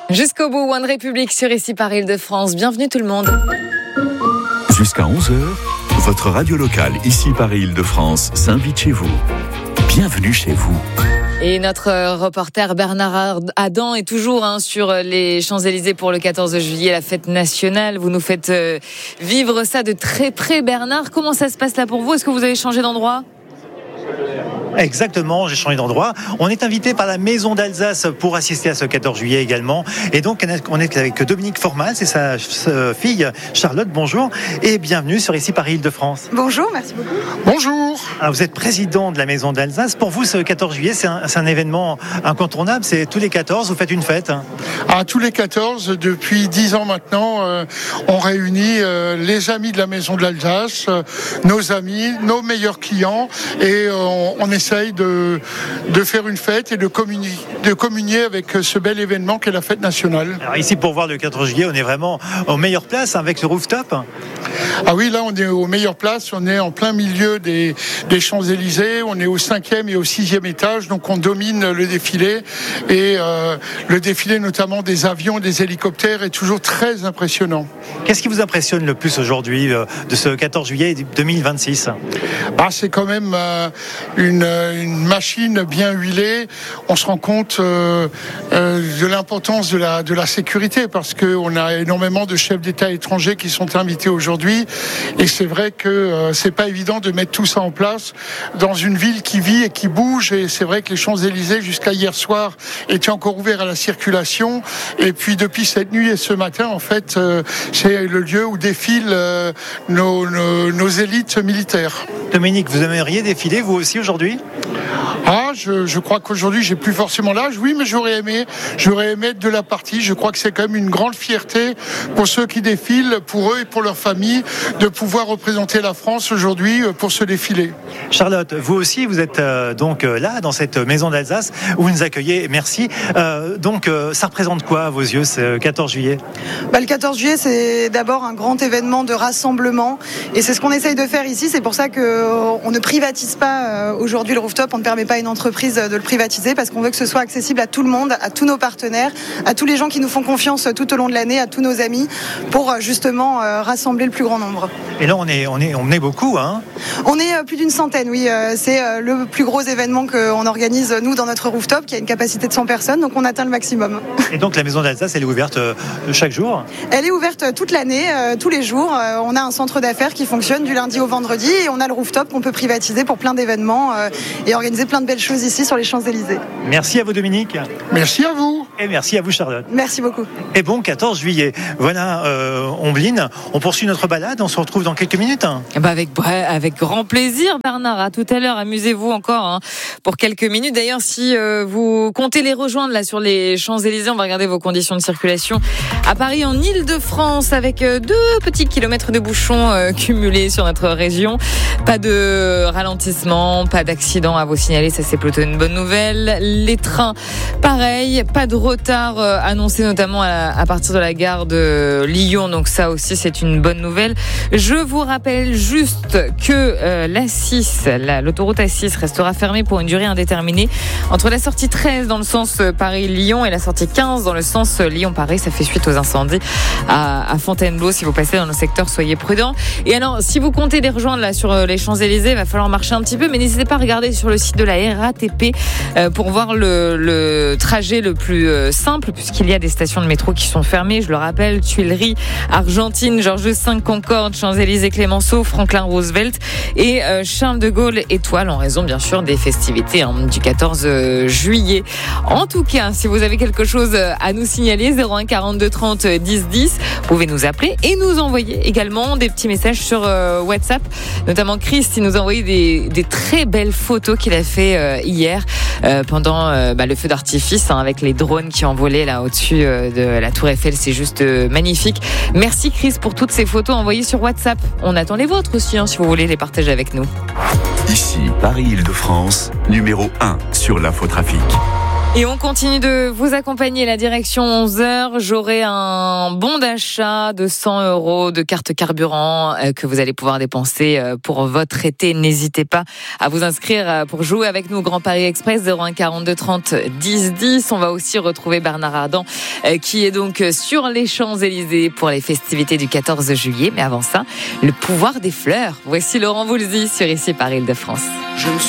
Jusqu'au bout, One République sur Ici par Île-de-France. Bienvenue tout le monde. Jusqu'à 11h, votre radio locale Ici par Île-de-France s'invite chez vous. Bienvenue chez vous. Et notre reporter Bernard Adam est toujours sur les Champs-Élysées pour le 14 juillet, la fête nationale. Vous nous faites vivre ça de très près, Bernard. Comment ça se passe là pour vous ? Est-ce que vous avez changé d'endroit ? Exactement, j'ai changé d'endroit. On est invité par la Maison d'Alsace pour assister à ce 14 juillet également. Et donc, on est avec Dominique Formal, c'est sa fille Charlotte. Bonjour et bienvenue sur Ici par Île-de-France. Bonjour, merci beaucoup. Bonjour. Alors, vous êtes président de la Maison d'Alsace. Pour vous, ce 14 juillet, c'est un événement incontournable. C'est tous les 14, vous faites une fête. Tous les 14, depuis 10 ans maintenant, on réunit les amis de la Maison de l'Alsace, nos amis, nos meilleurs clients, et on essaye de faire une fête et de communier avec ce bel événement qu'est la fête nationale. Alors ici, pour voir le 14 juillet, on est vraiment aux meilleures places avec le rooftop. Ah oui, là on est aux meilleures places, on est en plein milieu des Champs-Élysées, on est au 5e et au 6e étage, donc on domine le défilé, et le défilé notamment des avions, des hélicoptères est toujours très impressionnant. Qu'est-ce qui vous impressionne le plus aujourd'hui de ce 14 juillet 2026 ? C'est quand même une machine bien huilée. On se rend compte de l'importance de la sécurité, parce qu'on a énormément de chefs d'État étrangers qui sont invités aujourd'hui, et c'est vrai que c'est pas évident de mettre tout ça en place dans une ville qui vit et qui bouge, et c'est vrai que les Champs-Élysées jusqu'à hier soir étaient encore ouverts à la circulation, et puis depuis cette nuit et ce matin, en fait, c'est le lieu où défilent nos élites militaires. Dominique, vous aimeriez défiler vous aussi aujourd'hui ? Je crois qu'aujourd'hui j'ai plus forcément l'âge, oui, mais j'aurais aimé être de la partie. Je crois que c'est quand même une grande fierté pour ceux qui défilent, pour eux et pour leur famille, de pouvoir représenter la France aujourd'hui pour ce défilé. Charlotte, vous aussi, vous êtes donc là, dans cette Maison d'Alsace, où vous nous accueillez, merci. Donc, ça représente quoi à vos yeux, ce 14 juillet ? Le 14 juillet, c'est d'abord un grand événement de rassemblement, et c'est ce qu'on essaye de faire ici. C'est pour ça qu'on ne privatise pas aujourd'hui le rooftop, on ne permet pas à une entreprise de le privatiser, parce qu'on veut que ce soit accessible à tout le monde, à tous nos partenaires, à tous les gens qui nous font confiance tout au long de l'année, à tous nos amis, pour justement rassembler le plus grand nombre. Et là, on est beaucoup, hein ? On est plus d'une centaine, oui. C'est le plus gros événement qu'on organise, nous, dans notre rooftop, qui a une capacité de 100 personnes, donc on atteint le maximum. Et donc, la Maison d'Alsace, elle est ouverte chaque jour ? Elle est ouverte toute l'année, tous les jours. On a un centre d'affaires qui fonctionne du lundi au vendredi, et on a le rooftop qu'on peut privatiser pour plein d'événements et organiser plein de belles choses ici sur les Champs-Élysées. Merci à vous, Dominique. Merci à vous. Et merci à vous, Charlotte. Merci beaucoup. Et bon 14 juillet. Voilà, Ombline, on poursuit notre balade, on se retrouve dans quelques minutes. Avec grand plaisir, Bernard. À tout à l'heure, amusez-vous encore pour quelques minutes. D'ailleurs, si vous comptez les rejoindre là sur les Champs-Élysées, on va regarder vos conditions de circulation à Paris, en Île-de-France, avec 2 petits kilomètres de bouchons cumulés sur notre région. Pas de ralentissement, pas d'accident à vous signaler, ça c'est plutôt une bonne nouvelle. Les trains, pareil, pas de retard annoncé, notamment à partir de la gare de Lyon, donc ça aussi c'est une bonne nouvelle. Je vous rappelle juste que l'autoroute A6 restera fermée pour une durée indéterminée entre la sortie 13 dans le sens Paris-Lyon et la sortie 15 dans le sens Lyon-Paris. Ça fait suite aux incendies à Fontainebleau. Si vous passez dans le secteur, soyez prudents. Et alors, si vous comptez les rejoindre là sur les Champs-Élysées, il va falloir marcher un petit peu, mais n'hésitez pas à regarder sur le site de la RATP pour voir le trajet le plus simple, puisqu'il y a des stations de métro qui sont fermées. Je le rappelle, Tuileries, Argentine, Georges V, Concorde, Champs-Élysées, Clémenceau, Franklin Roosevelt et Charles de Gaulle Étoile, en raison bien sûr des festivités du 14 juillet. En tout cas, si vous avez quelque chose à nous signaler, 01 42 30 10 10, vous pouvez nous appeler et nous envoyer également des petits messages sur WhatsApp, notamment Chris qui nous a envoyé des très belles photos qu'il a fait hier pendant le feu d'artifice avec les drones qui ont volé là au-dessus de la Tour Eiffel. C'est juste magnifique. Merci Chris pour toutes ces photos envoyées sur WhatsApp. On attend les vôtres aussi si vous voulez les partager avec nous. Ici, Paris-Île-de-France, numéro 1 sur l'infotrafic. Et on continue de vous accompagner. La direction 11h. J'aurai un bon d'achat de 100 € de carte carburant que vous allez pouvoir dépenser pour votre été. N'hésitez pas à vous inscrire pour jouer avec nous au Grand Paris Express 01 42 30 10 10. On va aussi retrouver Bernard Ardan qui est donc sur les Champs-Élysées pour les festivités du 14 juillet. Mais avant ça, le pouvoir des fleurs. Voici Laurent Voulzy sur Ici par Île-de-France.